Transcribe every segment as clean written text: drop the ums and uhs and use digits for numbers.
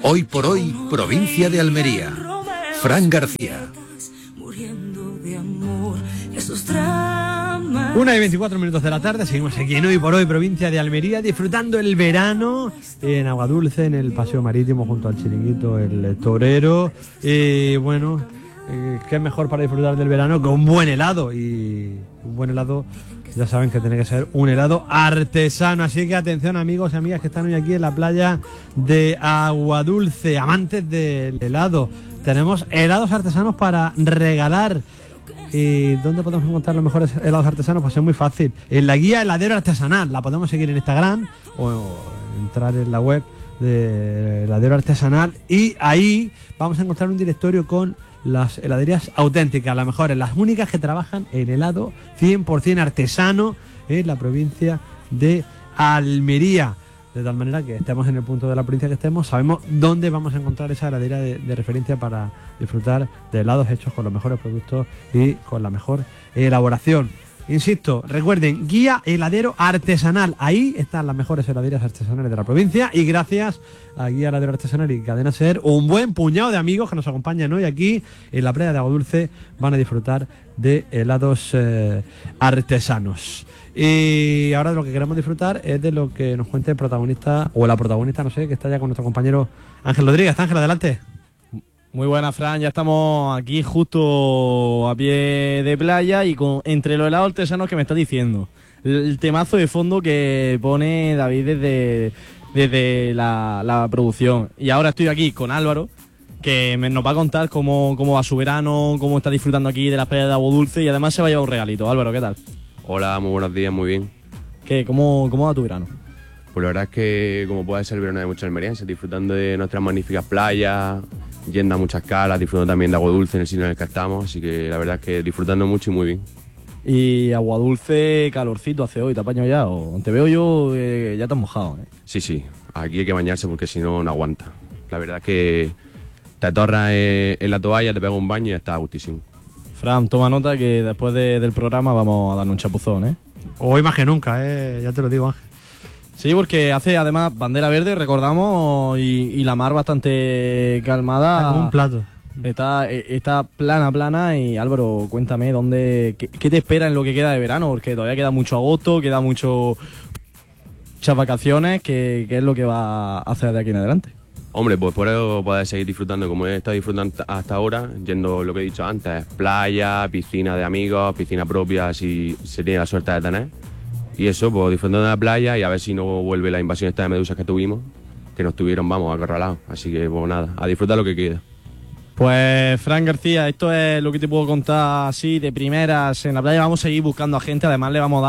Hoy por hoy, provincia de Almería. Fran García. 1:24 de la tarde, seguimos aquí en Hoy por Hoy, provincia de Almería, disfrutando el verano en Aguadulce, en el paseo marítimo junto al chiringuito El Torero. Y bueno, qué mejor para disfrutar del verano que un buen helado. Y un buen helado, ya saben que tiene que ser un helado artesano. Así que atención, amigos y amigas que están hoy aquí en la playa de Aguadulce, amantes del helado. Tenemos helados artesanos para regalar. ¿Y dónde podemos encontrar los mejores helados artesanos? Pues es muy fácil. En la guía Heladero Artesanal. La podemos seguir en Instagram o entrar en la web de Heladero Artesanal. Y ahí vamos a encontrar un directorio con las heladerías auténticas, las mejores, las únicas que trabajan en helado 100% artesano en la provincia de Almería. De tal manera que estemos en el punto de la provincia que estemos, sabemos dónde vamos a encontrar esa heladería de referencia para disfrutar de helados hechos con los mejores productos y con la mejor elaboración. Insisto, recuerden, guía Heladero Artesanal. Ahí están las mejores heladerías artesanales de la provincia y gracias a Guía Heladero Artesanal y Cadena Ser, un buen puñado de amigos que nos acompañan hoy aquí en la playa de Aguadulce van a disfrutar de helados artesanos. Y ahora de lo que queremos disfrutar es de lo que nos cuente el protagonista, o la protagonista, no sé, que está ya con nuestro compañero Ángel Rodríguez. Ángel, adelante. Muy buena, Fran, ya estamos aquí justo a pie de playa y entre los helados artesanos que me estás diciendo. El temazo de fondo que pone David desde la producción. Y ahora estoy aquí con Álvaro, que nos va a contar cómo va su verano, cómo está disfrutando aquí de las playas de Aguadulce y además se va a llevar un regalito. Álvaro, ¿qué tal? Hola, muy buenos días, muy bien. ¿Cómo va tu verano? Pues la verdad es que, como puede ser el verano de muchos almerienses, disfrutando de nuestras magníficas playas, yendo a muchas calas, disfrutando también de Aguadulce en el sitio en el que estamos, así que la verdad es que disfrutando mucho y muy bien. Y Aguadulce, calorcito hace hoy, ¿te apaño ya? O te veo yo, ya te has mojado, ¿eh? Sí, aquí hay que bañarse porque si no, no aguanta. La verdad es que te atorras en la toalla, te pegas un baño y ya está gustísimo. Fran, toma nota que después del programa vamos a darnos un chapuzón, ¿eh? Hoy más que nunca, ya te lo digo, Ángel. Sí, porque hace además bandera verde, recordamos, y la mar bastante calmada. Está como un plato. Está plana y Álvaro, cuéntame qué te espera en lo que queda de verano, porque todavía queda mucho agosto, queda muchas vacaciones, ¿qué es lo que va a hacer de aquí en adelante? Hombre, pues por eso poder seguir disfrutando como he estado disfrutando hasta ahora, yendo lo que he dicho antes, playa, piscina de amigos, piscina propia si se tiene la suerte de tener. Y eso, pues disfrutando de la playa y a ver si no vuelve la invasión esta de medusas que tuvimos, que nos tuvieron, vamos, acorralados. Así que, pues nada, a disfrutar lo que queda. Pues, Fran García, esto es lo que te puedo contar así de primeras. En la playa vamos a seguir buscando a gente, además le vamos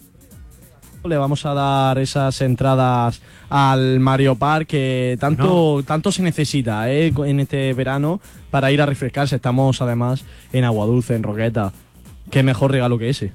a dar esas entradas al Mario Park que tanto se necesita en este verano para ir a refrescarse. Estamos además en Aguadulce, en Roqueta. Qué mejor regalo que ese.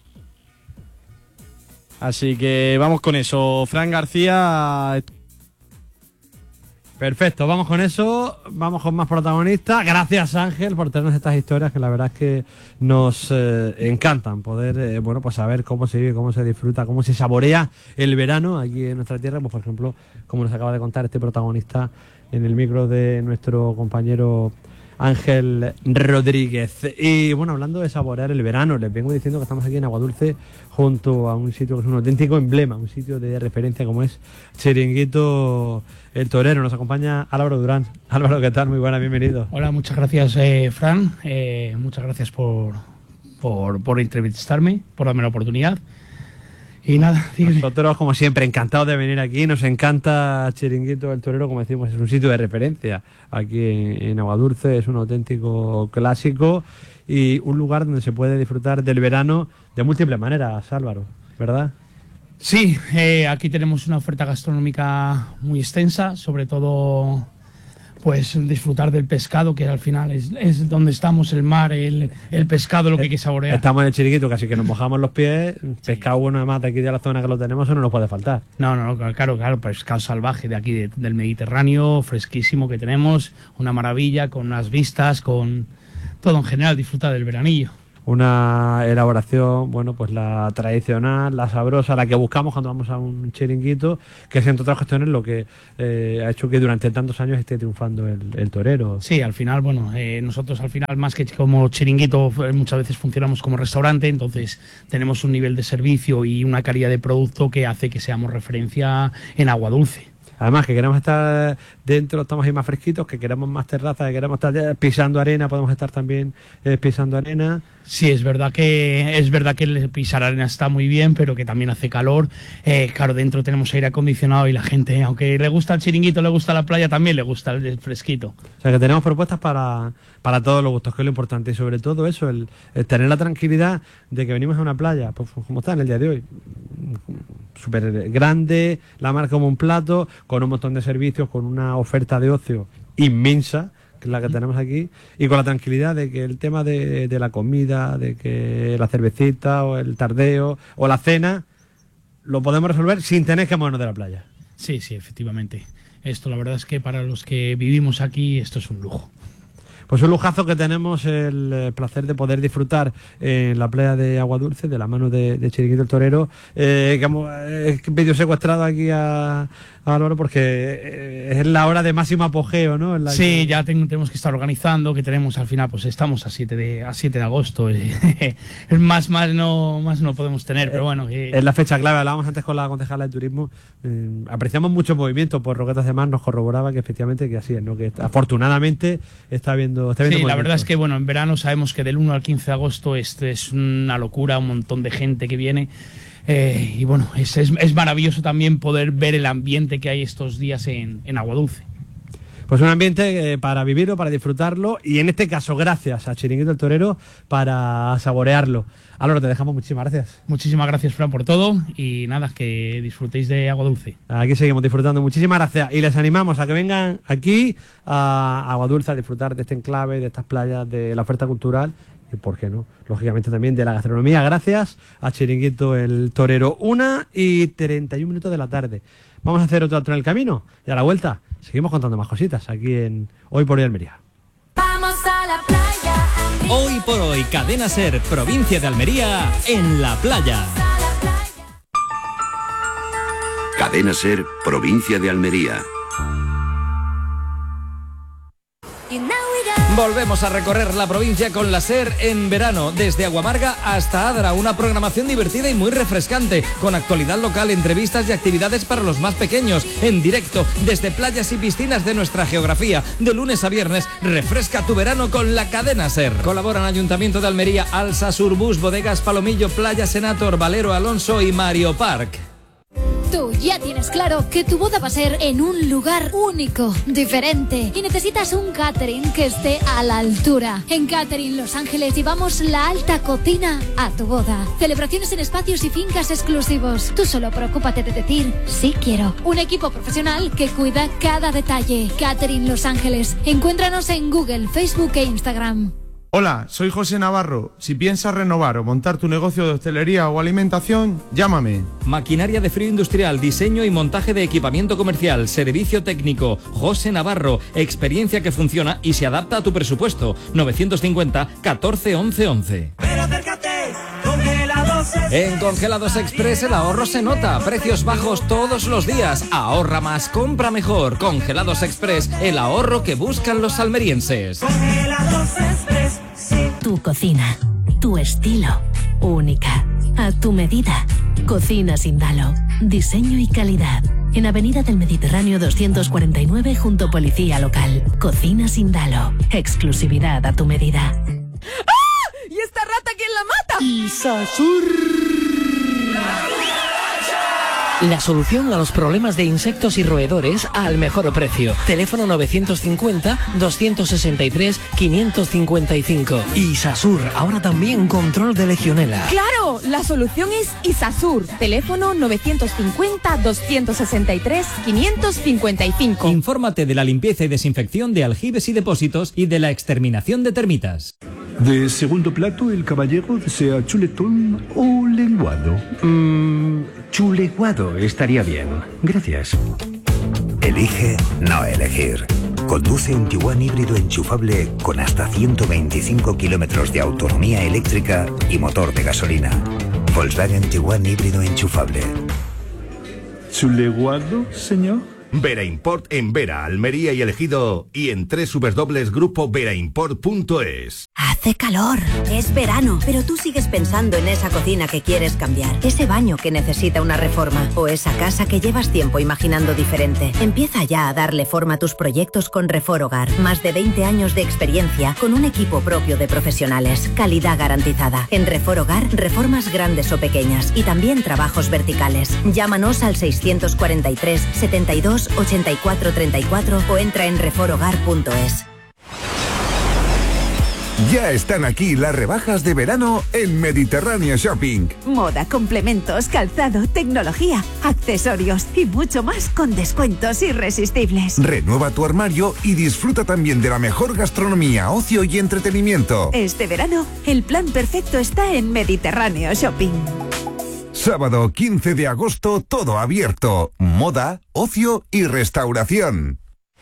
Así que vamos con eso. Fran García. Perfecto, vamos con eso, vamos con más protagonistas. Gracias, Ángel, por tenernos estas historias que la verdad es que nos encantan poder, pues saber cómo se vive, cómo se disfruta, cómo se saborea el verano aquí en nuestra tierra. Pues por ejemplo, como nos acaba de contar este protagonista en el micro de nuestro compañero Ángel Rodríguez. Y bueno, hablando de saborear el verano, les vengo diciendo que estamos aquí en Aguadulce junto a un sitio que es un auténtico emblema, un sitio de referencia como es Chiringuito El Torero. Nos acompaña Álvaro Durán. Álvaro, ¿qué tal? Muy buena, bienvenido. Hola, muchas gracias, Fran. Muchas gracias por entrevistarme, por darme la oportunidad. Y nada, nosotros como siempre encantados de venir aquí, nos encanta Chiringuito El Torero, como decimos, es un sitio de referencia aquí en Aguadulce, es un auténtico clásico y un lugar donde se puede disfrutar del verano de múltiples maneras, Álvaro, ¿verdad? Sí, aquí tenemos una oferta gastronómica muy extensa, sobre todo pues disfrutar del pescado, que al final es donde estamos, el mar, el pescado, lo que hay que saborear. Estamos en el Chiringuito, casi que nos mojamos los pies, pescado bueno además de aquí de la zona que lo tenemos, eso no nos puede faltar. No, claro, pescado salvaje de aquí del Mediterráneo, fresquísimo que tenemos, una maravilla, con unas vistas, con todo en general, disfrutar del veranillo. una elaboración, bueno, pues la tradicional, la sabrosa, la que buscamos cuando vamos a un chiringuito, que es entre otras cuestiones lo que ha hecho que durante tantos años esté triunfando el torero. Sí, al final, bueno, nosotros al final más que como chiringuito muchas veces funcionamos como restaurante, entonces tenemos un nivel de servicio y una calidad de producto que hace que seamos referencia en agua dulce. Además, que queremos estar dentro, estamos ahí más fresquitos, que queremos más terrazas, que queremos estar pisando arena, podemos estar también pisando arena. Sí, es verdad que el pisar arena está muy bien, pero que también hace calor. Claro, dentro tenemos aire acondicionado y la gente, aunque le gusta el chiringuito, le gusta la playa, también le gusta el fresquito. O sea, que tenemos propuestas para todos los gustos, que es lo importante. Y sobre todo eso, el tener la tranquilidad de que venimos a una playa, pues como está en el día de hoy, súper grande, la marca como un plato, con un montón de servicios, con una oferta de ocio inmensa, que es la que tenemos aquí, y con la tranquilidad de que el tema de la comida, de que la cervecita o el tardeo o la cena lo podemos resolver sin tener que movernos de la playa. Sí, efectivamente. Esto la verdad es que para los que vivimos aquí esto es un lujo. Pues un lujazo que tenemos el placer de poder disfrutar en la playa de Agua Dulce, de la mano de Chiringuito el Torero, que hemos medio secuestrado aquí a Álvaro porque es la hora de máximo apogeo, ¿no? Sí, ya tenemos que estar organizando, que tenemos al final, pues estamos a 7 de agosto, más no podemos tener, pero bueno. Es la fecha clave, hablábamos antes con la concejala de turismo, apreciamos mucho movimiento, por Roquetas de Mar nos corroboraba que efectivamente que así es, ¿no? Que afortunadamente está viendo sí, la verdad es que bueno, en verano sabemos que del 1 al 15 de agosto es una locura, un montón de gente que viene. Y bueno, es maravilloso también poder ver el ambiente que hay estos días en Agua Dulce. Pues un ambiente para vivirlo, para disfrutarlo y en este caso gracias a Chiringuito el Torero para saborearlo. Álvaro, te dejamos, muchísimas gracias. Muchísimas gracias, Fran, por todo y nada, que disfrutéis de Agua Dulce. Aquí seguimos disfrutando, muchísimas gracias y les animamos a que vengan aquí a Agua Dulce a disfrutar de este enclave, de estas playas, de la oferta cultural y, ¿por qué no?, lógicamente también de la gastronomía. Gracias a Chiringuito el Torero. 1:31 de la tarde. Vamos a hacer otro alto en el camino y a la vuelta seguimos contando más cositas aquí en Hoy por Hoy Almería. Vamos a la playa. Hoy por Hoy, Cadena Ser, provincia de Almería, en la playa. Cadena Ser, provincia de Almería. Volvemos a recorrer la provincia con la SER en verano, desde Aguamarga hasta Adra, una programación divertida y muy refrescante, con actualidad local, entrevistas y actividades para los más pequeños, en directo, desde playas y piscinas de nuestra geografía, de lunes a viernes. Refresca tu verano con la cadena SER. Colaboran Ayuntamiento de Almería, Alsa, Surbus, Bodegas Palomillo, Playa Senator, Valero Alonso y Mario Park. Tú ya tienes claro que tu boda va a ser en un lugar único, diferente, y necesitas un catering que esté a la altura. En Catering Los Ángeles llevamos la alta cocina a tu boda. Celebraciones en espacios y fincas exclusivos. Tú solo preocúpate de decir sí quiero. Un equipo profesional que cuida cada detalle. Catering Los Ángeles. Encuéntranos en Google, Facebook e Instagram. Hola, soy José Navarro. Si piensas renovar o montar tu negocio de hostelería o alimentación, llámame. Maquinaria de frío industrial, diseño y montaje de equipamiento comercial, servicio técnico. José Navarro, experiencia que funciona y se adapta a tu presupuesto. 950 14 11 11. Pero acércate, Congelados Express. En Congelados Express el ahorro se nota. Precios bajos todos los días. Ahorra más, compra mejor. Congelados Express, el ahorro que buscan los almerienses. Congelados Express. Sí. Tu cocina, tu estilo, única, a tu medida. Cocina Sindalo, diseño y calidad. En Avenida del Mediterráneo 249 junto Policía Local. Cocina Sindalo, exclusividad a tu medida. ¡Ah! ¿Y esta rata quién la mata? Isasur. La solución a los problemas de insectos y roedores al mejor precio. Teléfono 950-263-555. Isasur, ahora también control de legionela. ¡Claro! La solución es Isasur. Teléfono 950-263-555. Infórmate de la limpieza y desinfección de aljibes y depósitos y de la exterminación de termitas. De segundo plato, el caballero desea chuletón o lenguado. Chuleguado estaría bien. Gracias. Elige no elegir. Conduce un Tiguan híbrido enchufable con hasta 125 kilómetros de autonomía eléctrica y motor de gasolina. Volkswagen Tiguan híbrido enchufable. ¿Su le guardo, señor? Vera Import en Vera, Almería y El Ejido y en www.veraimport.es. Hace calor, es verano, pero tú sigues pensando en esa cocina que quieres cambiar, ese baño que necesita una reforma o esa casa que llevas tiempo imaginando diferente. Empieza ya a darle forma a tus proyectos con Refor Hogar. Más de 20 años de experiencia con un equipo propio de profesionales. Calidad garantizada. En Refor Hogar, reformas grandes o pequeñas y también trabajos verticales. Llámanos al 643 72 84 34 o entra en reforhogar.es. Ya están aquí las rebajas de verano en Mediterráneo Shopping. Moda, complementos, calzado, tecnología, accesorios y mucho más con descuentos irresistibles. Renueva tu armario y disfruta también de la mejor gastronomía, ocio y entretenimiento. Este verano, el plan perfecto está en Mediterráneo Shopping. Sábado 15 de agosto, todo abierto. Moda, ocio y restauración.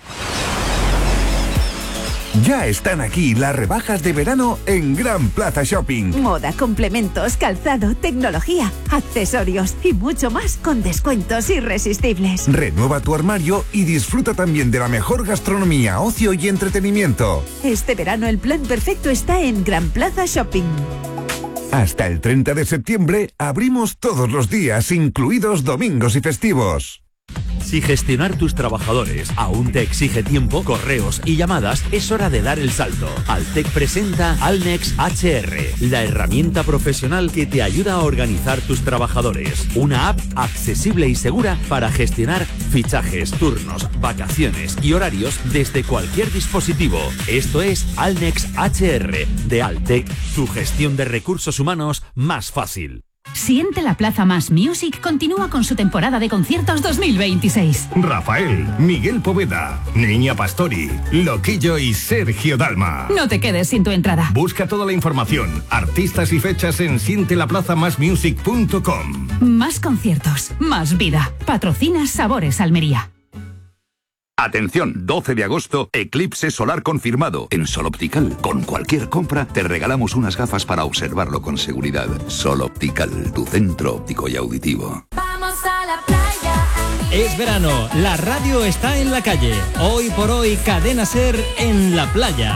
Ya están aquí las rebajas de verano en Gran Plaza Shopping. Moda, complementos, calzado, tecnología, accesorios y mucho más con descuentos irresistibles. Renueva tu armario y disfruta también de la mejor gastronomía, ocio y entretenimiento. Este verano el plan perfecto está en Gran Plaza Shopping. Hasta el 30 de septiembre abrimos todos los días, incluidos domingos y festivos. Si gestionar tus trabajadores aún te exige tiempo, correos y llamadas, es hora de dar el salto. Altec presenta Alnex HR, la herramienta profesional que te ayuda a organizar tus trabajadores. Una app accesible y segura para gestionar fichajes, turnos, vacaciones y horarios desde cualquier dispositivo. Esto es Alnex HR de Altec, tu gestión de recursos humanos más fácil. Siente la Plaza Más Music continúa con su temporada de conciertos 2026. Rafael, Miguel Poveda, Niña Pastori, Loquillo y Sergio Dalma. No te quedes sin tu entrada. Busca toda la información, artistas y fechas en sientelaplazamasmusic.com. Más conciertos, más vida. Patrocina Sabores Almería. Atención, 12 de agosto, eclipse solar confirmado. En Sol Optical, con cualquier compra, te regalamos unas gafas para observarlo con seguridad. Sol Optical, tu centro óptico y auditivo. Vamos a la playa. Es verano, la radio está en la calle. Hoy por hoy, Cadena Ser en la playa.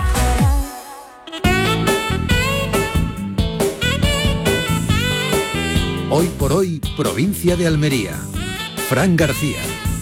Hoy por hoy, provincia de Almería. Fran García.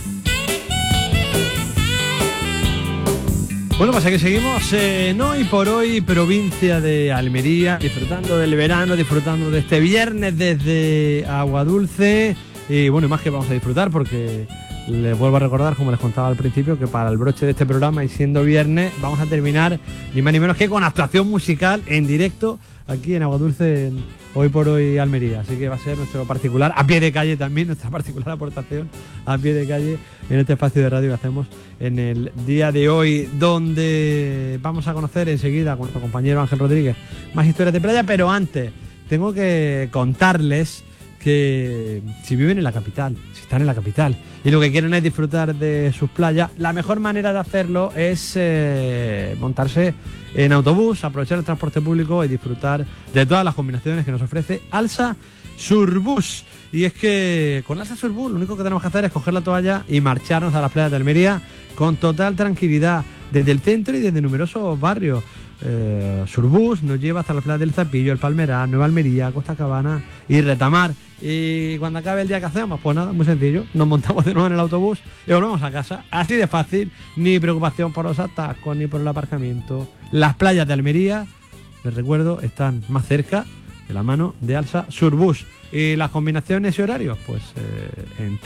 Bueno, pues aquí seguimos en Hoy por Hoy, provincia de Almería, disfrutando del verano, disfrutando de este viernes desde Aguadulce. Y bueno, y más que vamos a disfrutar porque les vuelvo a recordar, como les contaba al principio, que para el broche de este programa y siendo viernes, vamos a terminar ni más ni menos que con actuación musical en directo aquí en Aguadulce, en Hoy por Hoy Almería. Así que va a ser nuestro particular, a pie de calle también, nuestra particular aportación a pie de calle en este espacio de radio que hacemos en el día de hoy, donde vamos a conocer enseguida con nuestro compañero Ángel Rodríguez más historias de playa, pero antes tengo que contarles que si viven en la capital, si están en la capital y lo que quieren es disfrutar de sus playas, la mejor manera de hacerlo es montarse en autobús, aprovechar el transporte público y disfrutar de todas las combinaciones que nos ofrece Alsa Surbus. Y es que con Alsa Surbus lo único que tenemos que hacer es coger la toalla y marcharnos a las playas de Almería con total tranquilidad, desde el centro y desde numerosos barrios. Surbus nos lleva hasta las playas del Zapillo, el Palmeral, Nueva Almería, Costa Cabana y Retamar. Y cuando acabe el día que hacemos, pues nada, muy sencillo, nos montamos de nuevo en el autobús y volvemos a casa. Así de fácil, ni preocupación por los atascos ni por el aparcamiento. Las playas de Almería, les recuerdo, están más cerca de la mano de Alsa Surbus. Y las combinaciones y horarios, pues en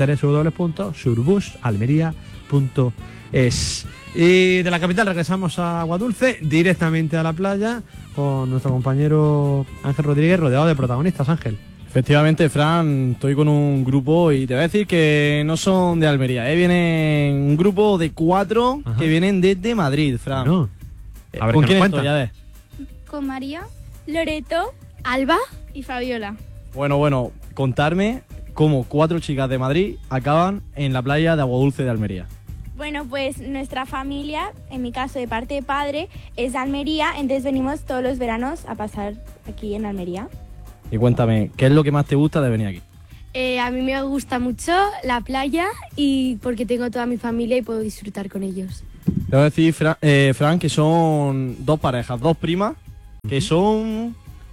www.surbusalmería.es. Y de la capital regresamos a Aguadulce, directamente a la playa, con nuestro compañero Ángel Rodríguez, rodeado de protagonistas. Ángel. Efectivamente, Fran, estoy con un grupo y te voy a decir que no son de Almería, vienen un grupo de 4 que vienen desde Madrid, Fran. No. A ver, ¿con quién cuenta? estoy? Ya ves. Con María, Loreto, Alba y Fabiola. Bueno, contarme cómo 4 chicas de Madrid acaban en la playa de Aguadulce de Almería. Bueno, pues nuestra familia, en mi caso de parte de padre, es de Almería, entonces venimos todos los veranos a pasar aquí en Almería. Y cuéntame, ¿qué es lo que más te gusta de venir aquí? A mí me gusta mucho la playa y porque tengo toda mi familia y puedo disfrutar con ellos. Te voy a decir, Fran, que son dos parejas, dos primas, que son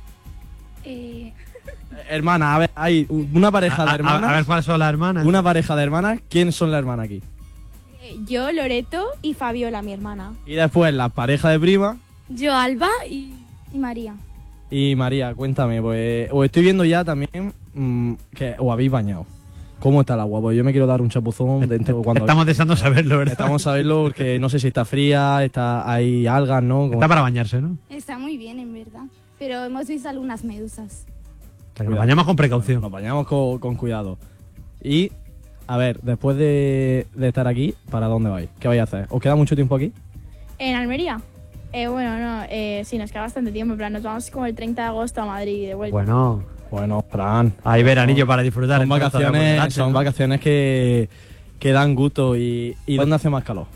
hermanas. A ver, hay una pareja de hermanas. A ver, ¿cuáles son las hermanas? Una pareja de hermanas. ¿Quiénes son las hermanas aquí? Yo, Loreto y Fabiola, mi hermana. Y después la pareja de primas. Yo, Alba y María. Y María, cuéntame, pues os estoy viendo ya también que os habéis bañado. ¿Cómo está el agua? Pues yo me quiero dar un chapuzón cuando... Estamos deseando saberlo, ¿verdad? Estamos saberlo porque no sé si está fría, hay algas, ¿no? Está para bañarse, ¿no? Está muy bien, en verdad. Pero hemos visto algunas medusas. O sea, que nos bañamos con precaución. Nos bañamos con cuidado. Y, a ver, después de estar aquí, ¿para dónde vais? ¿Qué vais a hacer? ¿Os queda mucho tiempo aquí? ¿En Almería? Sí, nos queda bastante tiempo, pero nos vamos como el 30 de agosto a Madrid y de vuelta. Bueno, Fran. Hay veranillo para disfrutar. Son vacaciones que dan gusto. ¿Y dónde hace más calor?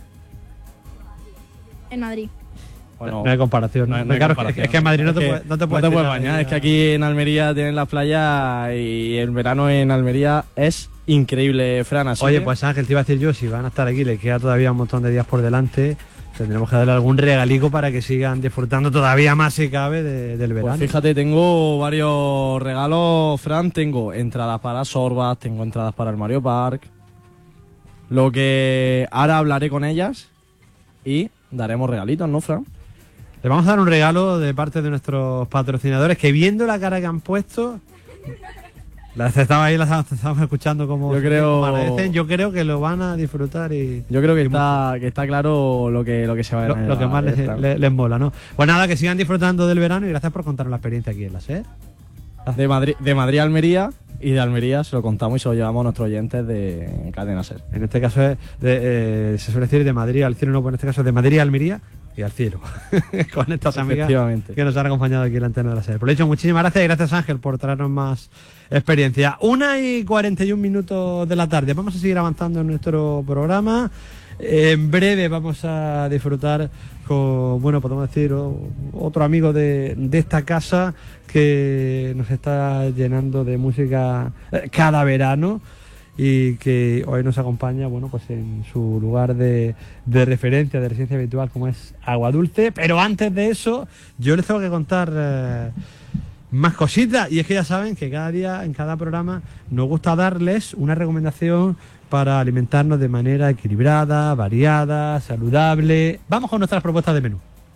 En Madrid. Bueno, no hay comparación. No hay comparación. Es que en Madrid no te puedes bañar. Es que aquí en Almería tienen las playas y el verano en Almería es increíble, Fran. Oye, pues Ángel, te iba a decir yo, si van a estar aquí, le queda todavía un montón de días por delante. Tendremos que darle algún regalico para que sigan disfrutando todavía más, si cabe, del verano. Pues fíjate, tengo varios regalos, Fran. Tengo entradas para Sorbas, tengo entradas para el Mario Park. Lo que ahora hablaré con ellas y daremos regalitos, ¿no, Fran? Le vamos a dar un regalo de parte de nuestros patrocinadores que, viendo la cara que han puesto... Las estamos escuchando como agradecen. Yo creo que lo van a disfrutar y yo creo que está claro lo que se va a ver. Lo que más les mola, ¿no? Pues nada, que sigan disfrutando del verano y gracias por contarnos la experiencia aquí en la SER. De Madrid a Almería, y de Almería se lo contamos y se lo llevamos a nuestros oyentes de Cadena SER. En este caso se suele decir de Madrid al cielo, no, pues en este caso de Madrid a Almería y al cielo. Con estas amigas que nos han acompañado aquí en la antena de la SER. Por lo dicho, muchísimas gracias y gracias, Ángel, por traernos más experiencia. 1:41 de la tarde. Vamos a seguir avanzando en nuestro programa. En breve vamos a disfrutar con, bueno, podemos decir, otro amigo de esta casa que nos está llenando de música cada verano y que hoy nos acompaña, bueno, pues en su lugar de referencia, de residencia habitual, como es Agua Dulce. Pero antes de eso, yo les tengo que contar más cositas, y es que ya saben que cada día, en cada programa, nos gusta darles una recomendación para alimentarnos de manera equilibrada, variada, saludable. Vamos con nuestras propuestas de menú.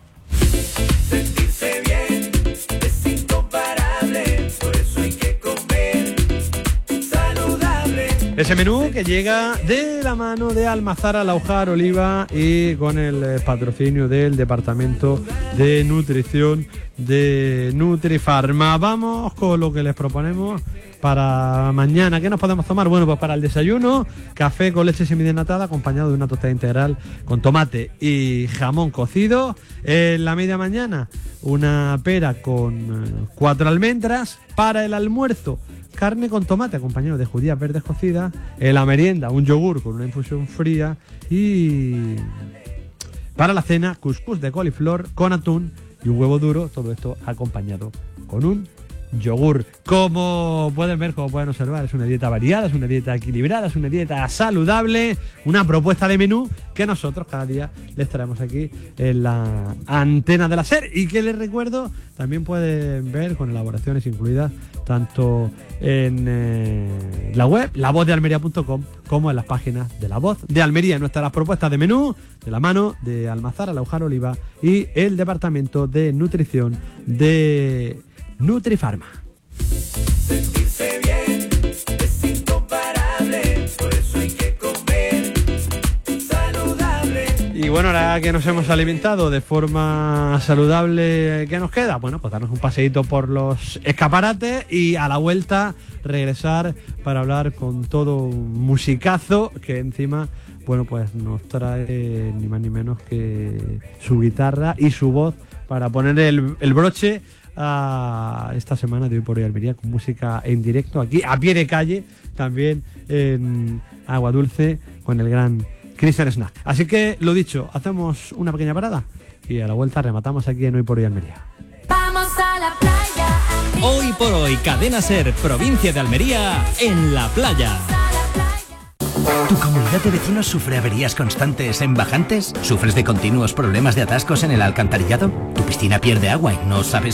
Sentirse bien es incomparable, por eso hay que comer saludable. Ese menú que llega de la mano de Almazara, Laujar, Oliva y con el patrocinio del Departamento de Nutrición de Nutrifarma. Vamos con lo que les proponemos para mañana. ¿Qué nos podemos tomar? Bueno, pues para el desayuno, café con leche semidesnatada acompañado de una tostada integral con tomate y jamón cocido. En la media mañana, una pera con 4 almendras. Para el almuerzo, carne con tomate acompañado de judías verdes cocidas. En la merienda, un yogur con una infusión fría. Y para la cena, cuscús de coliflor con atún y un huevo duro, todo esto acompañado con un yogur. Como pueden ver, como pueden observar, es una dieta variada, es una dieta equilibrada, es una dieta saludable, una propuesta de menú que nosotros cada día les traemos aquí en la antena de la SER, y que les recuerdo también pueden ver con elaboraciones incluidas tanto en la web lavozdealmería.com como en las páginas de La Voz de Almería. Nuestras propuestas de menú de la mano de Almazara, Laujar, Oliva y el Departamento de Nutrición de Nutrifarma. Sentirse bien es incomparable, por eso hay que comer saludable. Y bueno, ahora que nos hemos alimentado de forma saludable, ¿qué nos queda? Bueno, pues darnos un paseíto por los escaparates y a la vuelta regresar para hablar con todo un musicazo que encima, bueno, pues nos trae ni más ni menos que su guitarra y su voz para poner el broche a esta semana de Hoy por Hoy Almería, con música en directo aquí a pie de calle, también en Agua Dulce, con el gran Christian Snack. Así que, lo dicho, hacemos una pequeña parada y a la vuelta rematamos aquí en Hoy por Hoy Almería. Vamos a la playa. Hoy por hoy, Cadena Ser, provincia de Almería, en la playa. ¿Tu comunidad de vecinos sufre averías constantes en bajantes? ¿Sufres de continuos problemas de atascos en el alcantarillado? ¿Tu piscina pierde agua y no sabes